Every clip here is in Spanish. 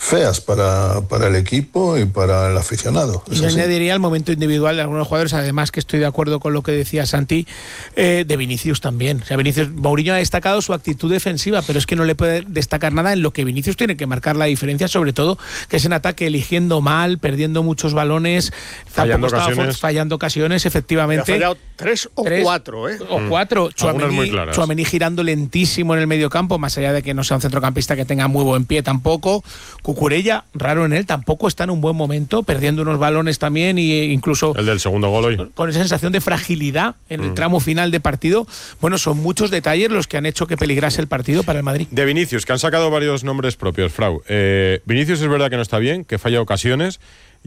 feas para el equipo y para el aficionado. Y yo añadiría el momento individual de algunos jugadores, además que estoy de acuerdo con lo que decía Santi, de Vinicius también. O sea, Mourinho ha destacado su actitud defensiva, pero es que no le puede destacar nada en lo que Vinicius tiene que marcar la diferencia, sobre todo que es en ataque, eligiendo mal, perdiendo muchos balones, fallando ocasiones, efectivamente. Ha fallado 3 o 4, O 4. Tchouaméni girando lentísimo en el mediocampo, más allá de que no sea un centrocampista que tenga muy buen pie tampoco. Cucurella, raro en él, tampoco está en un buen momento, perdiendo unos balones también, e incluso el del segundo gol hoy, con esa sensación de fragilidad en el tramo final de partido. Bueno, son muchos detalles los que han hecho que peligrase el partido para el Madrid. De Vinicius, que han sacado varios nombres propios, Frau. Vinicius es verdad que no está bien, que falla ocasiones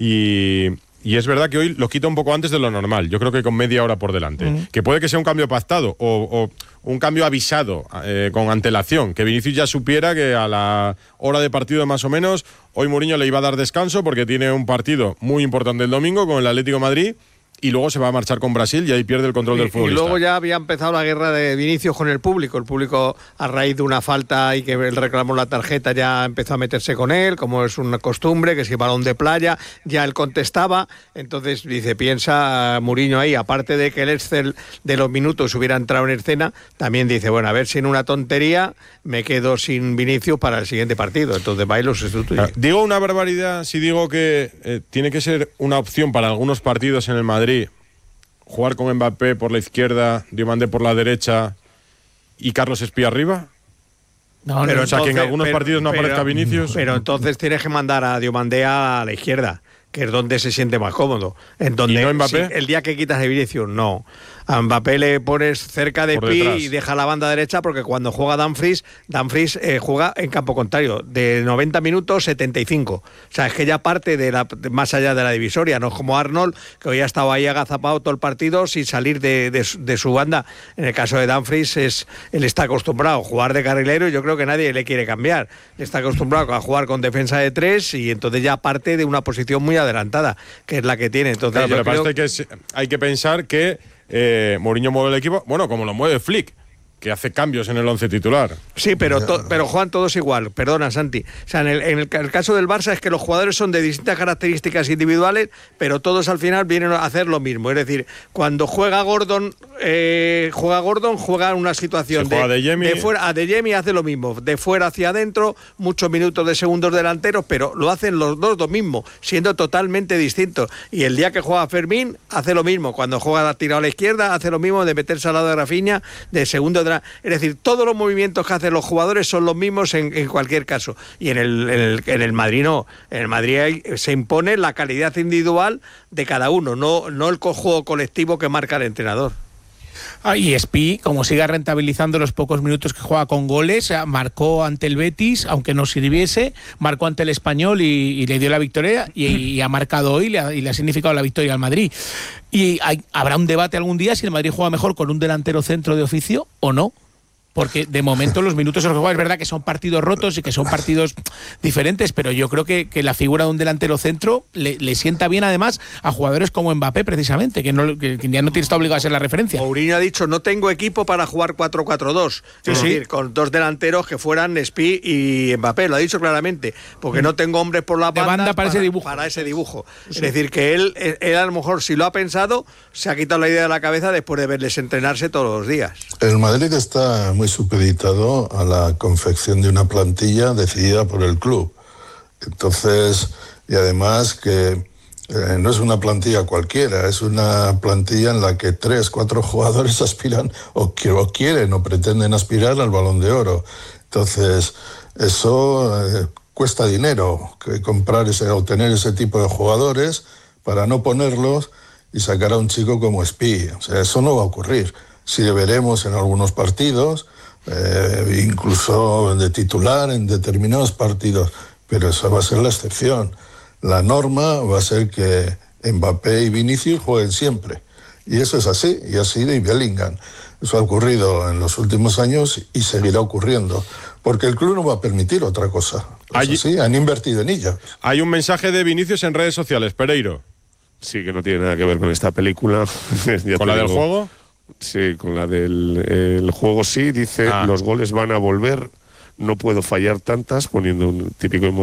y es verdad que hoy lo quita un poco antes de lo normal. Yo creo que con media hora por delante. Que puede que sea un cambio pactado o un cambio avisado con antelación. Que Vinicius ya supiera que a la hora de partido más o menos hoy Mourinho le iba a dar descanso porque tiene un partido muy importante el domingo con el Atlético de Madrid. Y luego se va a marchar con Brasil y ahí pierde el control del futbolista. Y luego ya había empezado la guerra de Vinicius con el público. El público, a raíz de una falta y que él reclamó la tarjeta, ya empezó a meterse con él, como es una costumbre, que si balón de playa, ya él contestaba. Entonces, piensa Mourinho ahí, aparte de que el Excel de los minutos hubiera entrado en escena, también dice, bueno, a ver si en una tontería me quedo sin Vinicius para el siguiente partido. Entonces va y lo sustituye. Digo una barbaridad si digo que tiene que ser una opción para algunos partidos en el Madrid jugar con Mbappé por la izquierda, Diomandé por la derecha y Carlos Espí arriba. No, pero o sea, que en algunos partidos no aparezca Vinicius. Pero entonces tienes que mandar a Diomandé a la izquierda, que es donde se siente más cómodo. En donde, ¿y no Mbappé? El día que quitas a Vinicius, no. A Mbappé le pones cerca de Pi y deja la banda derecha, porque cuando juega Dumfries juega en campo contrario, de 90 minutos 75. O sea, es que ya parte más allá de la divisoria, no es como Arnold, que hoy ha estado ahí agazapado todo el partido sin salir de su banda. En el caso de Dumfries, él está acostumbrado a jugar de carrilero y yo creo que nadie le quiere cambiar. Está acostumbrado a jugar con defensa de 3 y entonces ya parte de una posición muy adelantada, que es la que tiene. Entonces, claro, pero parece que hay que pensar que Mourinho mueve el equipo, bueno, como lo mueve Flick, que hace cambios en el 11 titular. Sí, pero juegan todos igual. Perdona, Santi. O sea, en el caso del Barça es que los jugadores son de distintas características individuales, pero todos al final vienen a hacer lo mismo. Es decir, cuando juega Gordon juega en una situación de fuera. A Adeyemi hace lo mismo, de fuera hacia adentro, muchos minutos de segundos delanteros, pero lo hacen los dos lo mismo, siendo totalmente distintos. Y el día que juega Fermín hace lo mismo. Cuando juega tirado a la izquierda hace lo mismo, de meterse al lado de Rafinha, de segundo de es decir, todos los movimientos que hacen los jugadores son los mismos en cualquier caso. Y en el Madrid no. En el Madrid se impone la calidad individual de cada uno, no el juego colectivo que marca el entrenador. Y Espí, como siga rentabilizando los pocos minutos que juega con goles, marcó ante el Betis, aunque no sirviese, marcó ante el Español y le dio la victoria, y ha marcado hoy y le ha significado la victoria al Madrid. Y habrá un debate algún día si el Madrid juega mejor con un delantero centro de oficio o no. Porque de momento los minutos en los que juega, es verdad que son partidos rotos y que son partidos diferentes, pero yo creo que la figura de un delantero centro le sienta bien además a jugadores como Mbappé, precisamente, que ya no tiene esta obligado a ser la referencia. Mourinho ha dicho, no tengo equipo para jugar 4-4-2, es decir, con dos delanteros que fueran Espí y Mbappé, lo ha dicho claramente, porque no tengo hombres por la banda para ese dibujo. Sí. Es decir, que él a lo mejor, si lo ha pensado, se ha quitado la idea de la cabeza después de verles entrenarse todos los días. El Madrid está muy supeditado a la confección de una plantilla decidida por el club. Entonces, y además que no es una plantilla cualquiera, es una plantilla en la que 3-4 jugadores aspiran o quieren o pretenden aspirar al Balón de Oro. Entonces, eso cuesta dinero, comprar o tener ese tipo de jugadores para no ponerlos y sacar a un chico como Espí. O sea, eso no va a ocurrir. Sí veremos en algunos partidos, incluso de titular en determinados partidos, pero esa va a ser la excepción. La norma va a ser que Mbappé y Vinicius jueguen siempre, y eso es así, y así de Bellingham. Eso ha ocurrido en los últimos años y seguirá ocurriendo, porque el club no va a permitir otra cosa. Sí, han invertido en ella. Hay un mensaje de Vinicius en redes sociales, Pereiro. Sí, que no tiene nada que ver con esta película. ¿Con la del juego? Sí, con la del juego sí, dice, los goles van a volver, no puedo fallar tantas, poniendo un típico